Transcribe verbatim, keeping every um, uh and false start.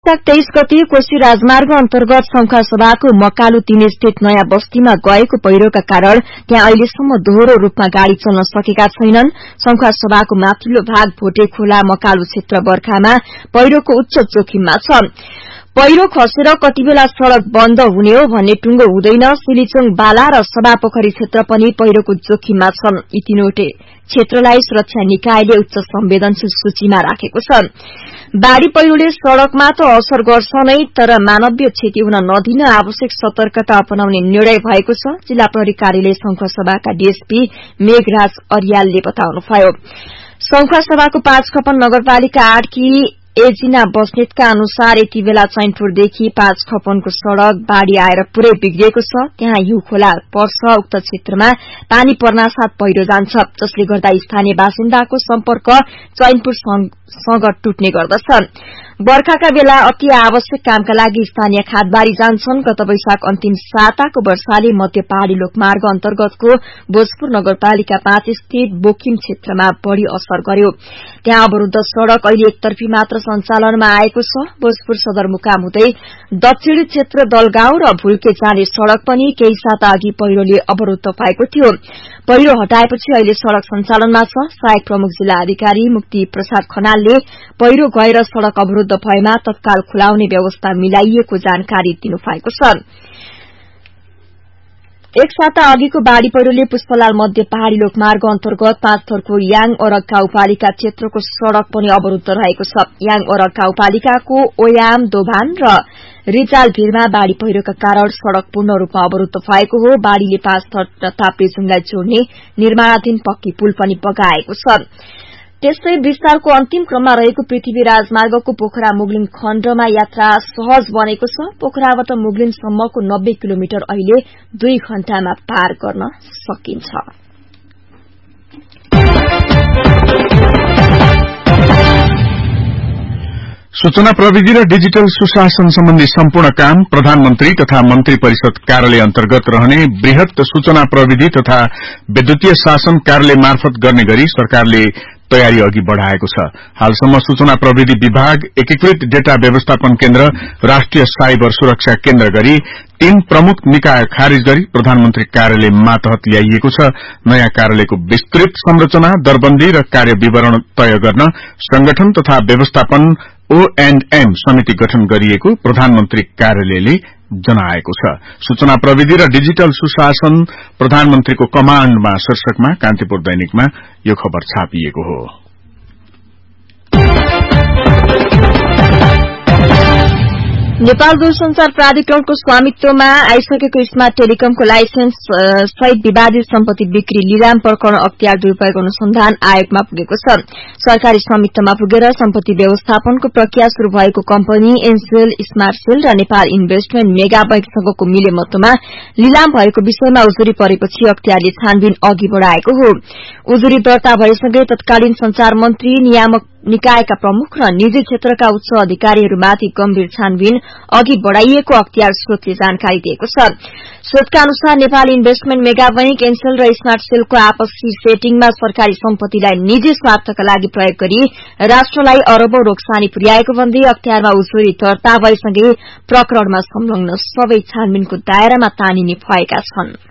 वैशाख तेइस गते कोशी राजमार्ग अन्तर्गत संखुवासभाको मकालु तीन स्थित नयाँ बस्तीमा गएको पहिरोका कारण त्यहाँ अहिलेसम्म दोहोरो रूपमा गाड़ी चल्न सकेका छैनन्। संखुवासभाको माथिल्लो भाग भोटे खोला मकालु क्षेत्र बर्खामा पहिरोको उच्च जोखिममा छ। पहिरो खसेर कति बेला सड़क बन्द हुने हो भन्ने टुंगो हुँदैन। सिलिचोङ बाला र सभापोखरी क्षेत्र पनि पहिरोको जोखिममा छन्। यी तीनवटै क्षेत्रलाई सुरक्षा निकायले उच्च संवेदनशील सूचीमा राखेको छ। बाढ़ी पहिरोले सड़कमा त असर गर्छ नै, तर मानवीय क्षति हुन नदिन आवश्यक सतर्कता अपनाउने निर्णय भएको छ। जिल्ला प्रहरी कार्यालय संखुवासभाका डीएसपी मेघराज अरियालले बताउनुभयो। संखुवासभाको पाँच खपन नगरपालिका आठ की एजिना बस्नेतका अनुसार यति बेला चैनपुरदेखि पाँच खपनको सड़क बाढ़ी आएर पुरै बिग्रिएको छ। त्यहाँ हिउँ खोला पर्छ। उक्त क्षेत्रमा पानी पर्नासाथ पहिरो जान्छ, जसले गर्दा स्थानीय बासिन्दाको सम्पर्क चैनपुरसँग टुट्ने गर्दछ। बर्खाका बेला अति आवश्यक कामका लागि स्थानीय खादबारी जान्छन्। गत वैशाख अन्तिम साताको वर्षाले मध्य पहाड़ी लोकमार्ग अन्तर्गतको भोजपुर नगरपालिका पाँच स्थित बोकिम क्षेत्रमा बढ़ी असर गर्यो। त्यहाँ अवरूद्ध सड़क अहिले एकतर्फी मात्र सञ्चालनमा आएको छ। भोजपुर सदरमुकाम हुँदै दक्षिणी क्षेत्र दलगाउँ र भुल्के जाने सड़क पनि केही साता अघि पहिरोले अवरूद्ध भएको थियो। पहिरो हटाएपछि अहिले सड़क सञ्चालनमा छ। सहायक प्रमुख जिल्ला अधिकारी मुक्ति प्रसाद खनालले पहिरो गएर सड़क अवरूद्ध भएमा तत्काल खुलाउने व्यवस्था मिलाइएको जानकारी दिनुभएको छ। एक साता अघिको बाढ़ी पहिरोले पुष्पलाल मध्य पहाड़ी लोकमार्ग अन्तर्गत पाँच थरको याङ ओरग गाउँपालिका क्षेत्रको सड़क पनि अवरूद्ध रहेको छ। याङ ओरग गाउँपालिकाको ओयाम दोभान र रिजाल भीरमा बाढ़ी पहिरोका कारण सड़क पूर्ण रूपमा अवरूद्ध भएको हो। बाढ़ीले पाँच थर र ताप्लेजुङलाई जोड्ने निर्माणाधीन पक्की पुल पनि बगाएको छ। त्यस्तै विस्तारको अन्तिम क्रममा रहेको पृथ्वी राजमार्गको पोखरा मुगलिन खण्डमा यात्रा सहज बनेको छ। पोखराबाट मुगलिनसम्मको नब्बे किलोमिटर अहिले दुई घण्टामा पार गर्न सकिन्छ। सूचना प्रविधि र डिजिटल सुशासन सम्बन्धी सम्पूर्ण काम प्रधानमन्त्री तथा मन्त्री परिषद कार्यालय अन्तर्गत रहने बृहत सूचना प्रविधि तथा विद्युतीय शासन कार्यालय मार्फत गर्ने गरी सरकारले तयारी अघि बढ़ाएको छ। हालसम्म सूचना प्रविधि विभाग, एकीकृत डेटा व्यवस्थापन केन्द्र, राष्ट्रिय साइबर सुरक्षा केन्द्र गरी तीन प्रमुख निकाय खारिज गरी प्रधानमन्त्री कार्यालय मातहत ल्याइएको छ। नयाँ कार्यालयको विस्तृत संरचना, दरबन्दी र कार्य विवरण तय गर्न संगठन तथा व्यवस्थापन ओ एण्ड एम समिति गठन गरिएको प्रधानमन्त्री कार्यालयले जनाएको छ। सूचना प्रविधि र डिजिटल सुशासन प्रधानमन्त्रीको कमाण्डमा शीर्षकमा कान्तिपुर दैनिकमा यो खबर छापिएको हो। नेपाल दूरसंचार प्राधिकरणको स्वामित्वमा आइसकेको स्मार्ट टेलिकमको लाइसेन्स सहित विवादित सम्पत्ति बिक्री लिलाम प्रकरण अख्तियार दुरूपयोग अनुसन्धान आयोगमा पुगेको छ। सरकारी स्वामित्वमा पुगेर सम्पत्ति व्यवस्थापनको प्रक्रिया शुरू भएको कम्पनी एनसेल, स्मार्टसेल र नेपाल इन्भेस्टमेन्ट मेगा बैंकसँगको मिलेमतोमा लिलाम भएको विषयमा उजुरी परेपछि अख्तियारले छानबिन अघि बढ़ाएको हो। उजुरी दर्ता भएसँगै तत्कालीन संचार मन्त्री, नियामक निकायका प्रमुख र निजी क्षेत्रका उच्च अधिकारीहरूमाथि गम्भीर छानबिन अघि बढ़ाइएको अख्तियार स्रोतले जानकारी दिएको छ। स्रोतका अनुसार Nepal investment mega bank, Ncell र स्मार्टसेलको आपसी सेटिङमा सरकारी सम्पत्तिलाई निजी स्वार्थका लागि प्रयोग गरी राष्ट्रलाई अरबौं रोक्सानी पुर्याएको भन्दै अख्तियारमा उजुरी दर्ता भएसँगै प्रकरणमा संलग्न सबै छानबिनको दायरामा तानिने भएका छन्।